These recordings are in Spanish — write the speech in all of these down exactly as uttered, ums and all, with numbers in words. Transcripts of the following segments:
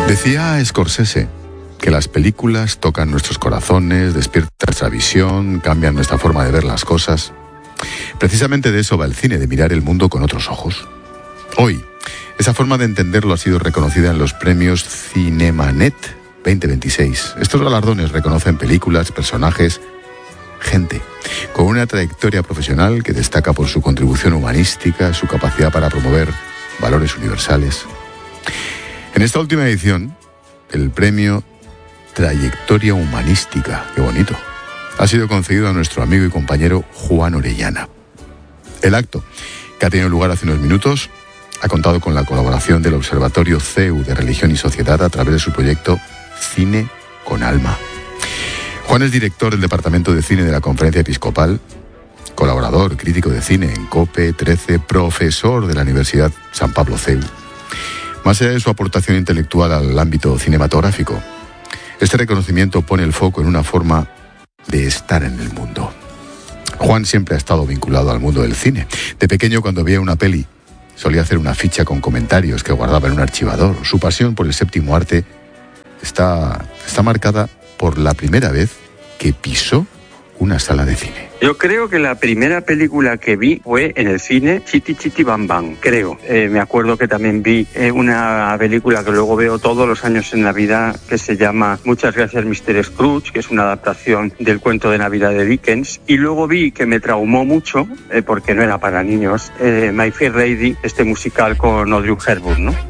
Decía Scorsese que las películas tocan nuestros corazones, despiertan nuestra visión, cambian nuestra forma de ver las cosas. Precisamente de eso va el cine, de mirar el mundo con otros ojos. Hoy, esa forma de entenderlo ha sido reconocida en los premios Cinemanet veinte veintiséis. Estos galardones reconocen películas, personajes, gente con una trayectoria profesional que destaca por su contribución humanística, su capacidad para promover valores universales. En esta última edición, el premio Trayectoria Humanística, qué bonito, ha sido concedido a nuestro amigo y compañero Juan Orellana. El acto, que ha tenido lugar hace unos minutos, ha contado con la colaboración del Observatorio C E U de Religión y Sociedad a través de su proyecto Cine con Alma. Juan es director del Departamento de Cine de la Conferencia Episcopal, colaborador, crítico de cine en COPE, trece, profesor de la Universidad San Pablo C E U. Más allá de su aportación intelectual al ámbito cinematográfico, este reconocimiento pone el foco en una forma de estar en el mundo. Juan siempre ha estado vinculado al mundo del cine. De pequeño, cuando veía una peli, solía hacer una ficha con comentarios que guardaba en un archivador. Su pasión por el séptimo arte está, está marcada por la primera vez que pisó una sala de cine. Yo creo que la primera película que vi fue en el cine Chitty Chitty Bang Bang, creo. Eh, me acuerdo que también vi eh, una película que luego veo todos los años en Navidad que se llama Muchas gracias mister Scrooge, que es una adaptación del cuento de Navidad de Dickens. Y luego vi que me traumó mucho, eh, porque no era para niños, eh, My Fair Lady, este musical con Audrey Hepburn, ¿no?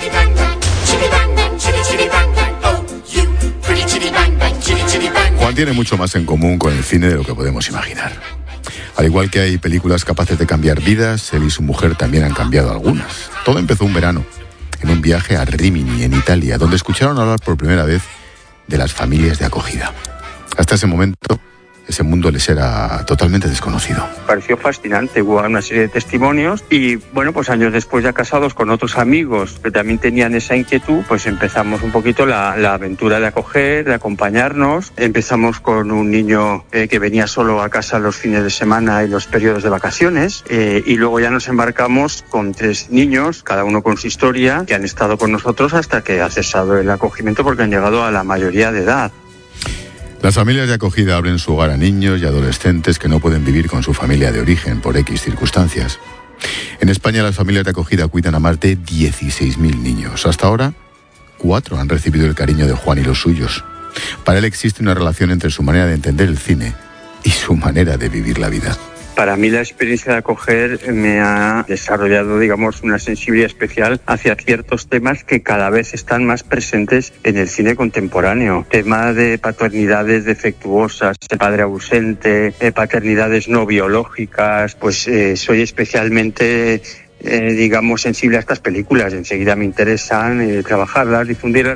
Juan tiene mucho más en común con el cine de lo que podemos imaginar. Al igual que hay películas capaces de cambiar vidas, él y su mujer también han cambiado algunas. Todo empezó un verano, en un viaje a Rimini, en Italia, donde escucharon hablar por primera vez de las familias de acogida. Hasta ese momento, ese mundo les era totalmente desconocido. Pareció fascinante, hubo una serie de testimonios y, bueno, pues años después, ya casados con otros amigos que también tenían esa inquietud, pues empezamos un poquito la, la aventura de acoger, de acompañarnos. Empezamos con un niño eh, que venía solo a casa los fines de semana y los periodos de vacaciones, eh, y luego ya nos embarcamos con tres niños, cada uno con su historia, que han estado con nosotros hasta que ha cesado el acogimiento porque han llegado a la mayoría de edad. Las familias de acogida abren su hogar a niños y adolescentes que no pueden vivir con su familia de origen por X circunstancias. En España, las familias de acogida cuidan a más de dieciséis mil niños. Hasta ahora, cuatro han recibido el cariño de Juan y los suyos. Para él existe una relación entre su manera de entender el cine y su manera de vivir la vida. Para mí la experiencia de acoger me ha desarrollado, digamos, una sensibilidad especial hacia ciertos temas que cada vez están más presentes en el cine contemporáneo. Tema de paternidades defectuosas, de padre ausente, de paternidades no biológicas. Pues eh, soy especialmente, eh, digamos, sensible a estas películas. Enseguida me interesan eh, trabajarlas, difundirlas.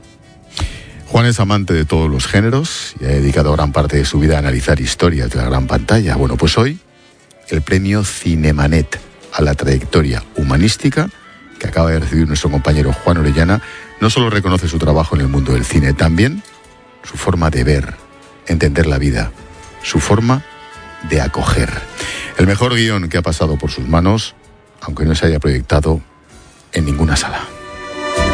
Juan es amante de todos los géneros y ha dedicado gran parte de su vida a analizar historias de la gran pantalla. Bueno, pues hoy el premio Cinemanet a la trayectoria humanística que acaba de recibir nuestro compañero Juan Orellana no solo reconoce su trabajo en el mundo del cine, también su forma de ver, entender la vida, su forma de acoger. El mejor guión que ha pasado por sus manos, aunque no se haya proyectado en ninguna sala.